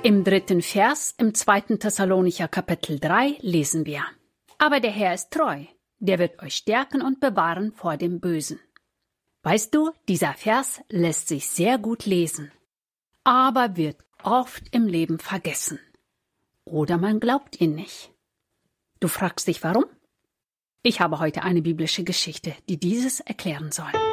Im 3. Vers im 2. Thessalonicher Kapitel 3 lesen wir: Aber der Herr ist treu, der wird euch stärken und bewahren vor dem Bösen. Weißt du, dieser Vers lässt sich sehr gut lesen, aber wird oft im Leben vergessen. Oder man glaubt ihn nicht. Du fragst dich, warum? Ich habe heute eine biblische Geschichte, die dieses erklären soll.